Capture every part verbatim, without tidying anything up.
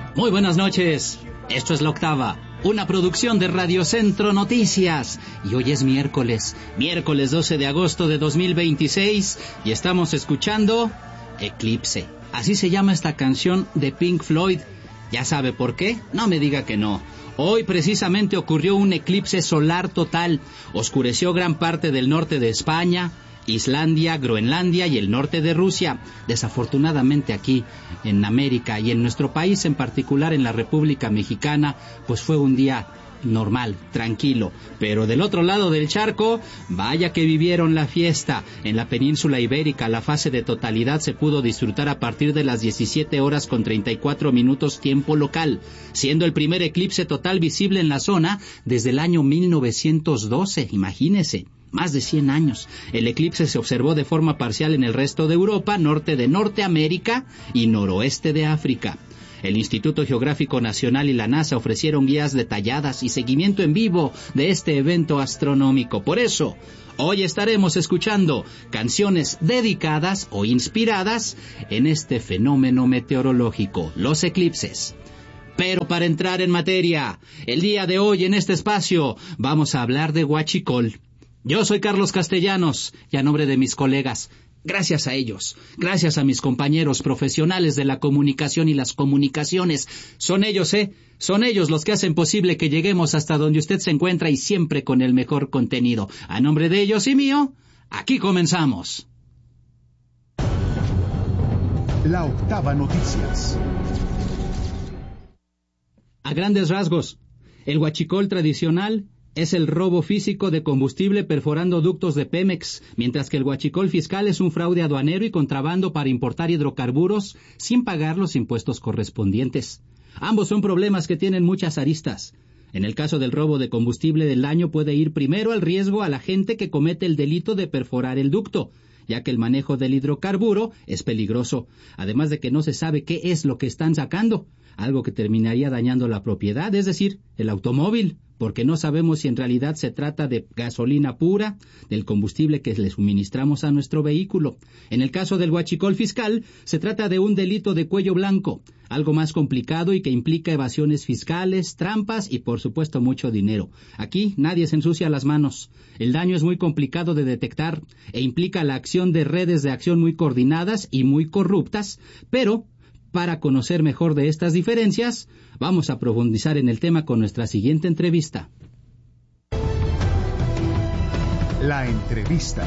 Muy buenas noches. Esto es La Octava, una producción de Radio Centro Noticias. Y hoy es miércoles, miércoles doce de agosto de dos mil veintiséis, y estamos escuchando Eclipse. Así se llama esta canción de Pink Floyd. ¿Ya sabe por qué? No me diga que no. Hoy precisamente ocurrió un eclipse solar total. Oscureció gran parte del norte de España, Islandia, Groenlandia y el norte de Rusia. Desafortunadamente aquí, en América y en nuestro país en particular, en la República Mexicana, pues fue un día normal, tranquilo. Pero del otro lado del charco, vaya que vivieron la fiesta. En la península ibérica, la fase de totalidad se pudo disfrutar a partir de las diecisiete horas con treinta y cuatro minutos tiempo local, siendo el primer eclipse total visible en la zona desde el año mil novecientos doce, imagínese. Más de cien años. El eclipse se observó de forma parcial en el resto de Europa, norte de Norteamérica y noroeste de África. El Instituto Geográfico Nacional y la NASA ofrecieron guías detalladas y seguimiento en vivo de este evento astronómico. Por eso, hoy estaremos escuchando canciones dedicadas o inspiradas en este fenómeno meteorológico, los eclipses. Pero para entrar en materia, el día de hoy en este espacio vamos a hablar de huachicol. Yo soy Carlos Castellanos, y a nombre de mis colegas, gracias a ellos, gracias a mis compañeros profesionales de la comunicación y las comunicaciones, son ellos, ¿eh? Son ellos los que hacen posible que lleguemos hasta donde usted se encuentra y siempre con el mejor contenido. A nombre de ellos y mío, aquí comenzamos. La Octava Noticias. A grandes rasgos, el huachicol tradicional es el robo físico de combustible perforando ductos de Pemex, mientras que el huachicol fiscal es un fraude aduanero y contrabando para importar hidrocarburos sin pagar los impuestos correspondientes. Ambos son problemas que tienen muchas aristas. En el caso del robo de combustible, del daño puede ir primero al riesgo a la gente que comete el delito de perforar el ducto, ya que el manejo del hidrocarburo es peligroso, además de que no se sabe qué es lo que están sacando, algo que terminaría dañando la propiedad, es decir, el automóvil, porque no sabemos si en realidad se trata de gasolina pura, del combustible que le suministramos a nuestro vehículo. En el caso del huachicol fiscal, se trata de un delito de cuello blanco, algo más complicado y que implica evasiones fiscales, trampas y por supuesto mucho dinero. Aquí nadie se ensucia las manos. El daño es muy complicado de detectar e implica la acción de redes de acción muy coordinadas y muy corruptas, pero para conocer mejor de estas diferencias, vamos a profundizar en el tema con nuestra siguiente entrevista. La entrevista.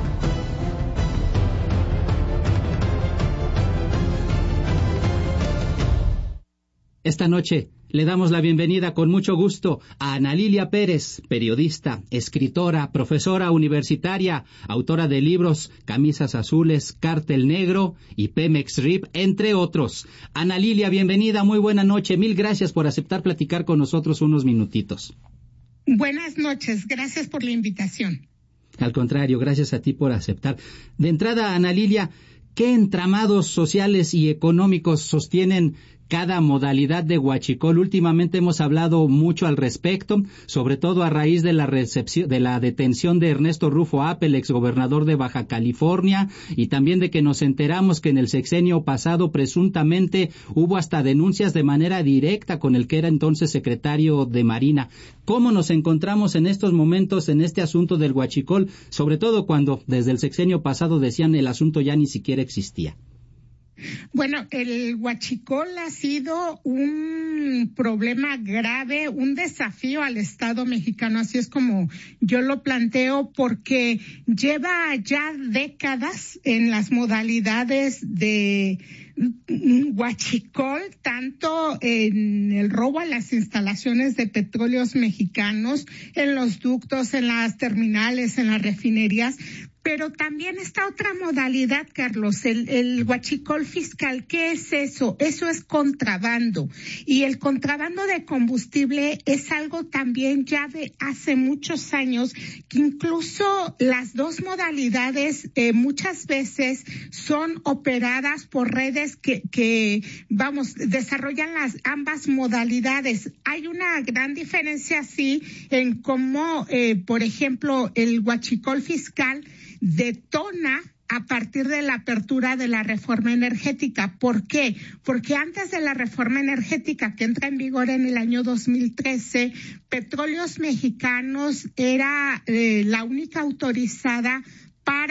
Esta noche le damos la bienvenida con mucho gusto a Ana Lilia Pérez, periodista, escritora, profesora universitaria, autora de libros Camisas Azules, Cártel Negro y Pemex R I P, entre otros. Ana Lilia, bienvenida, muy buena noche. Mil gracias por aceptar platicar con nosotros unos minutitos. Buenas noches, gracias por la invitación. Al contrario, gracias a ti por aceptar. De entrada, Ana Lilia, ¿qué entramados sociales y económicos sostienen cada modalidad de huachicol? Últimamente hemos hablado mucho al respecto, sobre todo a raíz de la recepción, de la detención de Ernesto Rufo Apel, exgobernador de Baja California, y también de que nos enteramos que en el sexenio pasado presuntamente hubo hasta denuncias de manera directa con el que era entonces secretario de Marina. ¿Cómo nos encontramos en estos momentos en este asunto del huachicol, sobre todo cuando desde el sexenio pasado decían el asunto ya ni siquiera existía? Bueno, el huachicol ha sido un problema grave, un desafío al Estado mexicano, así es como yo lo planteo, porque lleva ya décadas en las modalidades de huachicol, tanto en el robo a las instalaciones de petróleos mexicanos, en los ductos, en las terminales, en las refinerías. Pero también está otra modalidad, Carlos, el, el huachicol fiscal. ¿Qué es eso? Eso es contrabando. Y el contrabando de combustible es algo también ya de hace muchos años, que incluso las dos modalidades eh, muchas veces son operadas por redes que, que, vamos, desarrollan las ambas modalidades. Hay una gran diferencia, sí, en cómo, eh, por ejemplo, el huachicol fiscal detona a partir de la apertura de la reforma energética. ¿Por qué? Porque antes de la reforma energética que entra en vigor en el año dos mil trece, Petróleos Mexicanos era eh, la única autorizada para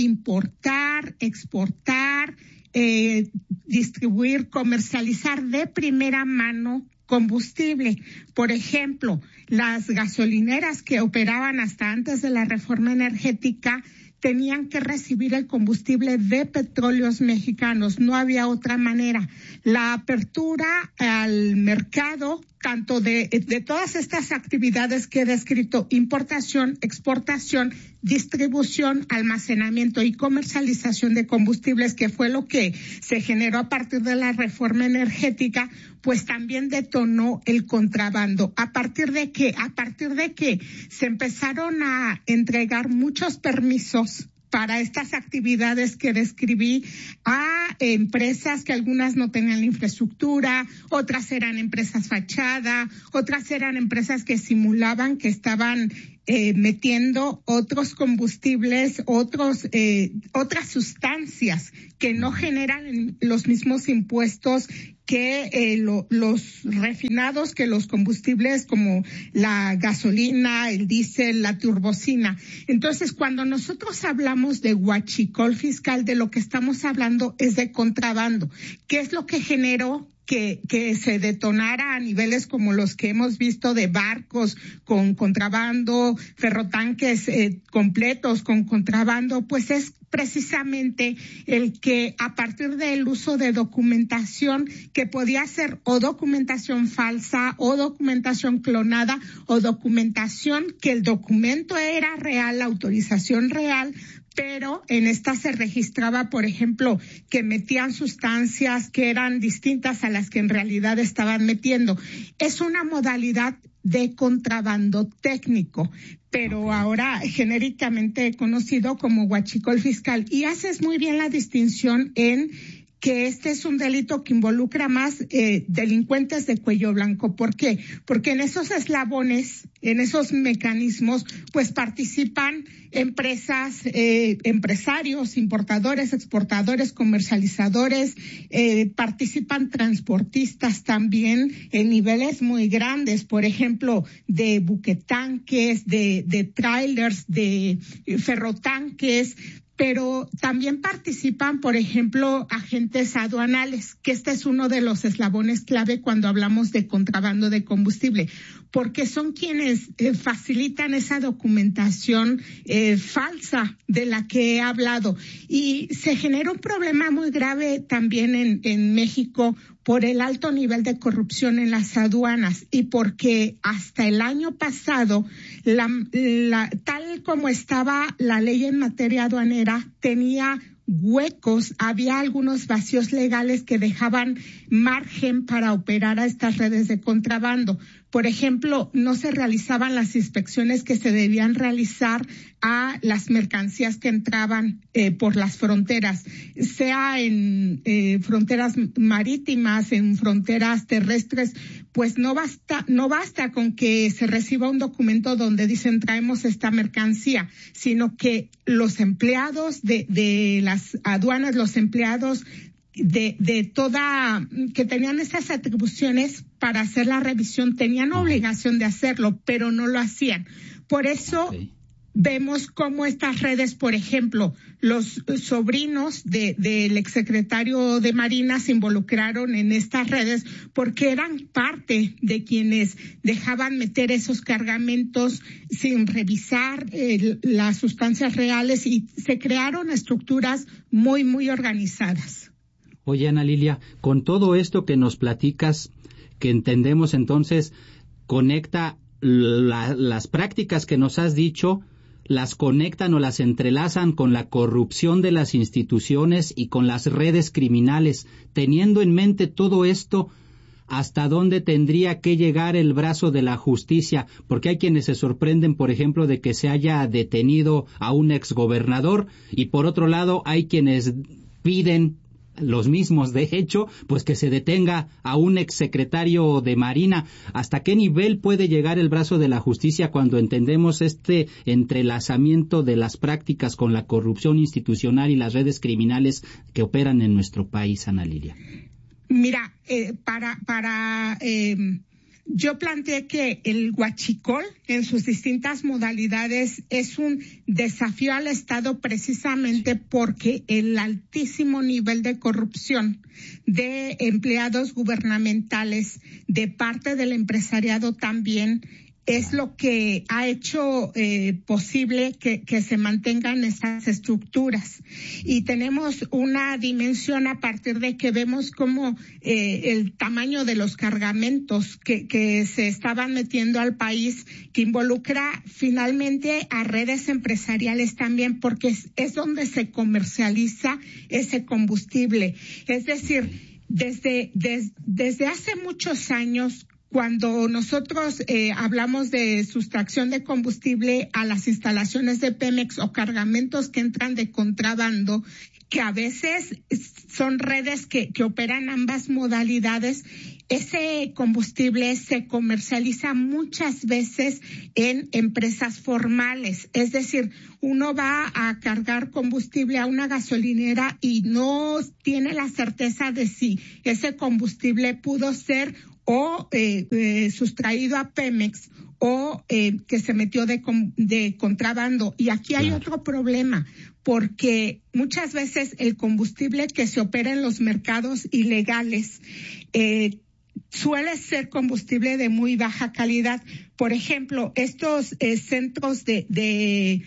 importar, exportar, eh, distribuir, comercializar de primera mano combustible. Por ejemplo, las gasolineras que operaban hasta antes de la reforma energética tenían que recibir el combustible de Petróleos Mexicanos, no había otra manera. La apertura al mercado, tanto de, de todas estas actividades que he descrito, importación, exportación, distribución, almacenamiento y comercialización de combustibles, que fue lo que se generó a partir de la reforma energética, pues también detonó el contrabando. ¿A partir de qué? A partir de que se empezaron a entregar muchos permisos para estas actividades que describí a empresas que algunas no tenían la infraestructura, otras eran empresas fachada, otras eran empresas que simulaban que estaban eh, metiendo otros combustibles, otros eh, otras sustancias que no generan los mismos impuestos que eh, lo, los refinados, que los combustibles como la gasolina, el diésel, la turbocina. Entonces, cuando nosotros hablamos de huachicol fiscal, de lo que estamos hablando es de contrabando. ¿Qué es lo que generó que, que se detonara a niveles como los que hemos visto de barcos con contrabando, ferrotanques eh, completos con contrabando? Pues es precisamente el que a partir del uso de documentación que podía ser o documentación falsa o documentación clonada o documentación que el documento era real, la autorización real, pero en esta se registraba, por ejemplo, que metían sustancias que eran distintas a las que en realidad estaban metiendo. Es una modalidad de contrabando técnico, pero ahora genéricamente conocido como huachicol fiscal. Y haces muy bien la distinción en que este es un delito que involucra más eh, delincuentes de cuello blanco. ¿Por qué? Porque en esos eslabones, en esos mecanismos, pues participan empresas, eh, empresarios, importadores, exportadores, comercializadores, eh, participan transportistas también en niveles muy grandes, por ejemplo, de buquetanques, de, de trailers, de ferrotanques, pero también participan, por ejemplo, agentes aduanales, que este es uno de los eslabones clave cuando hablamos de contrabando de combustible, porque son quienes eh, facilitan esa documentación eh, falsa de la que he hablado. Y se genera un problema muy grave también en, en México por el alto nivel de corrupción en las aduanas y porque hasta el año pasado, la, la, tal como estaba la ley en materia aduanera, tenía huecos, había algunos vacíos legales que dejaban margen para operar a estas redes de contrabando. Por ejemplo, no se realizaban las inspecciones que se debían realizar a las mercancías que entraban eh, por las fronteras, sea en eh, fronteras marítimas, en fronteras terrestres. Pues no basta, no basta con que se reciba un documento donde dicen traemos esta mercancía, sino que los empleados de, de las aduanas, los empleados de, de toda, que tenían esas atribuciones para hacer la revisión, tenían obligación de hacerlo, pero no lo hacían. Por eso okay. Vemos cómo estas redes, por ejemplo, los sobrinos de, del exsecretario de Marina se involucraron en estas redes porque eran parte de quienes dejaban meter esos cargamentos sin revisar eh, las sustancias reales y se crearon estructuras muy, muy organizadas. Oye, Ana Lilia, con todo esto que nos platicas, que entendemos entonces, conecta la, las prácticas que nos has dicho, las conectan o las entrelazan con la corrupción de las instituciones y con las redes criminales. Teniendo en mente todo esto, ¿hasta dónde tendría que llegar el brazo de la justicia? Porque hay quienes se sorprenden, por ejemplo, de que se haya detenido a un exgobernador y por otro lado hay quienes piden los mismos. De hecho, pues que se detenga a un exsecretario de Marina. ¿Hasta qué nivel puede llegar el brazo de la justicia cuando entendemos este entrelazamiento de las prácticas con la corrupción institucional y las redes criminales que operan en nuestro país, Ana Lilia? Mira, eh, para, para, eh, yo planteé que el huachicol en sus distintas modalidades es un desafío al Estado precisamente porque el altísimo nivel de corrupción de empleados gubernamentales, de parte del empresariado también, es lo que ha hecho eh, posible que, que se mantengan esas estructuras. Y tenemos una dimensión a partir de que vemos cómo eh, el tamaño de los cargamentos que, que se estaban metiendo al país, que involucra finalmente a redes empresariales también, porque es, es donde se comercializa ese combustible. Es decir, desde, des, desde hace muchos años, cuando nosotros eh, hablamos de sustracción de combustible a las instalaciones de Pemex o cargamentos que entran de contrabando, que a veces son redes que, que operan ambas modalidades, ese combustible se comercializa muchas veces en empresas formales. Es decir, uno va a cargar combustible a una gasolinera y no tiene la certeza de si ese combustible pudo ser o eh, eh, sustraído a Pemex o eh, que se metió de, de contrabando. Y aquí hay claro. otro problema, porque muchas veces el combustible que se opera en los mercados ilegales eh, suele ser combustible de muy baja calidad. Por ejemplo, estos eh, centros de, de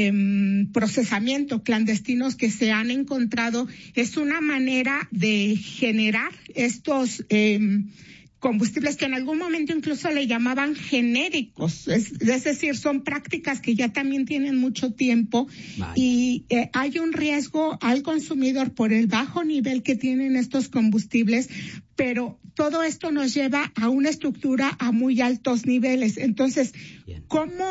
eh, procesamiento clandestinos que se han encontrado es una manera de generar estos eh, combustibles que en algún momento incluso le llamaban genéricos, es, es decir, son prácticas que ya también tienen mucho tiempo. Vaya. y eh, hay un riesgo al consumidor por el bajo nivel que tienen estos combustibles, pero todo esto nos lleva a una estructura a muy altos niveles. Entonces, Bien.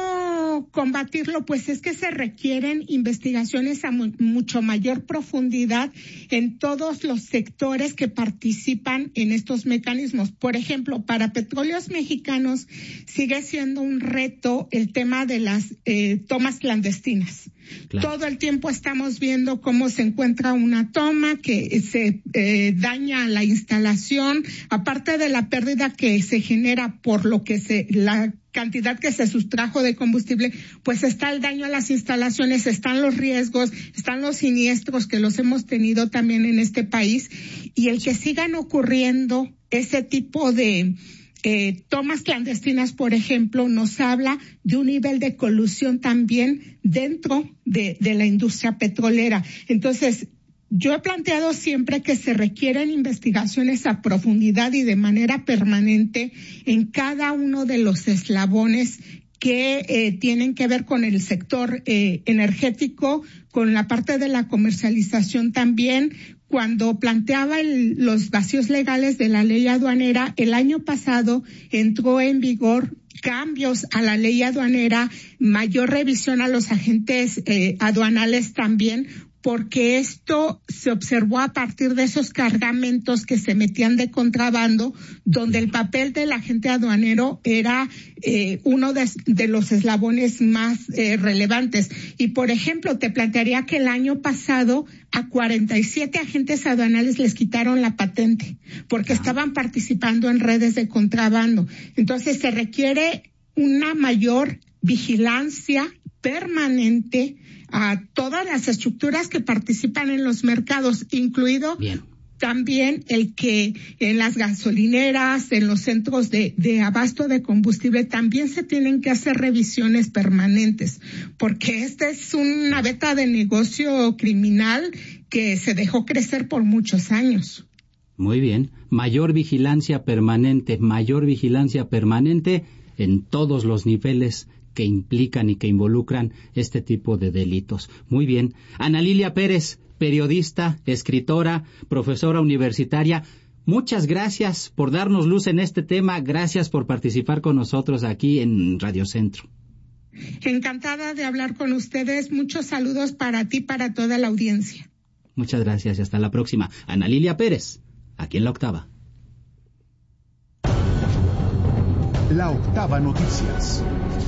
¿cómo combatirlo? Pues es que se requieren investigaciones a mu- mucho mayor profundidad en todos los sectores que participan en estos mecanismos. Por ejemplo, para Petróleos Mexicanos sigue siendo un reto el tema de las eh, tomas clandestinas. Claro. Todo el tiempo estamos viendo cómo se encuentra una toma que se eh, daña la instalación, aparte de la pérdida que se genera por lo que se la cantidad que se sustrajo de combustible, pues está el daño a las instalaciones, están los riesgos, están los siniestros que los hemos tenido también en este país, y el que sigan ocurriendo ese tipo de Eh, tomas clandestinas, por ejemplo, nos habla de un nivel de colusión también dentro de, de la industria petrolera. Entonces, yo he planteado siempre que se requieren investigaciones a profundidad y de manera permanente en cada uno de los eslabones que eh, tienen que ver con el sector eh, energético, con la parte de la comercialización también. Cuando planteaba el, los vacíos legales de la ley aduanera, el año pasado entró en vigor cambios a la ley aduanera, mayor revisión a los agentes eh, aduanales también, porque esto se observó a partir de esos cargamentos que se metían de contrabando, donde el papel del agente aduanero era eh, uno de, de los eslabones más eh, relevantes. Y, por ejemplo, te plantearía que el año pasado a cuarenta y siete agentes aduanales les quitaron la patente, porque estaban participando en redes de contrabando. Entonces, se requiere una mayor vigilancia permanente a todas las estructuras que participan en los mercados, incluido Bien. también el que en las gasolineras, en los centros de, de abasto de combustible, también se tienen que hacer revisiones permanentes, porque esta es una veta de negocio criminal que se dejó crecer por muchos años. Muy bien, mayor vigilancia permanente, mayor vigilancia permanente en todos los niveles que implican y que involucran este tipo de delitos. Muy bien. Ana Lilia Pérez, periodista, escritora, profesora universitaria, muchas gracias por darnos luz en este tema. Gracias por participar con nosotros aquí en Radio Centro. Encantada de hablar con ustedes. Muchos saludos para ti y para toda la audiencia. Muchas gracias y hasta la próxima. Ana Lilia Pérez, aquí en La Octava. La Octava Noticias.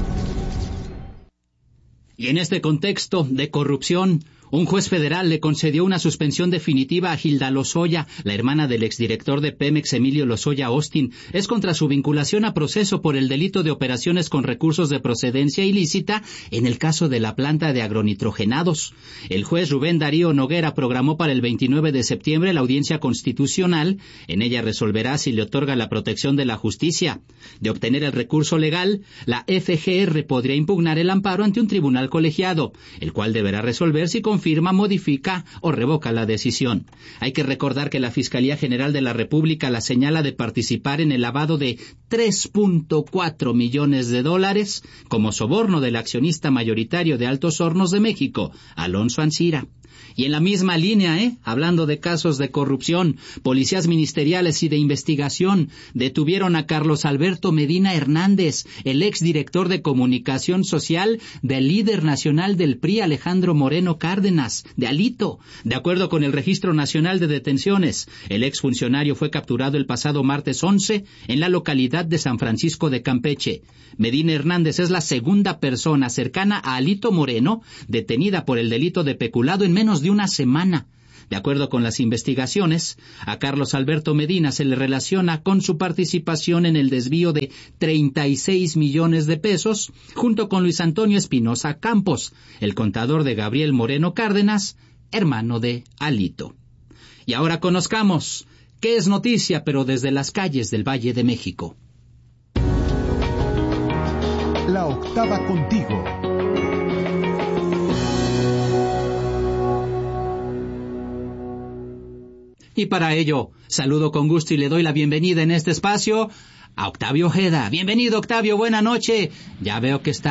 Y en este contexto de corrupción, un juez federal le concedió una suspensión definitiva a Gilda Lozoya, la hermana del exdirector de Pemex, Emilio Lozoya Austin. Es contra su vinculación a proceso por el delito de operaciones con recursos de procedencia ilícita en el caso de la planta de agronitrogenados. El juez Rubén Darío Noguera programó para el veintinueve de septiembre la audiencia constitucional. En ella resolverá si le otorga la protección de la justicia. De obtener el recurso legal, la F G R podría impugnar el amparo ante un tribunal colegiado, el cual deberá resolver si confirma, modifica o revoca la decisión. Hay que recordar que la Fiscalía General de la República la señala de participar en el lavado de tres punto cuatro millones de dólares como soborno del accionista mayoritario de Altos Hornos de México, Alonso Ancira. Y en la misma línea, ¿eh? hablando de casos de corrupción, policías ministeriales y de investigación detuvieron a Carlos Alberto Medina Hernández, el exdirector de comunicación social del líder nacional del P R I, Alejandro Moreno Cárdenas, de Alito. De acuerdo con el Registro Nacional de Detenciones, el exfuncionario fue capturado el pasado martes once en la localidad de San Francisco de Campeche. Medina Hernández es la segunda persona cercana a Alito Moreno detenida por el delito de peculado en menos de una semana. De acuerdo con las investigaciones, a Carlos Alberto Medina se le relaciona con su participación en el desvío de treinta y seis millones de pesos, junto con Luis Antonio Espinosa Campos, el contador de Gabriel Moreno Cárdenas, hermano de Alito. Y ahora conozcamos qué es noticia, pero desde las calles del Valle de México. La Octava contigo. Y para ello, saludo con gusto y le doy la bienvenida en este espacio a Octavio Ojeda. Bienvenido, Octavio, buena noche. Ya veo que está